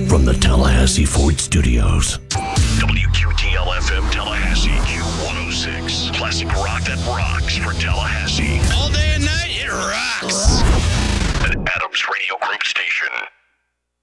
from the Tallahassee Ford Studios. WQTL-FM Tallahassee, Q106. Classic rock that rocks for Tallahassee. All day and night, it rocks. An Adams Radio Group station.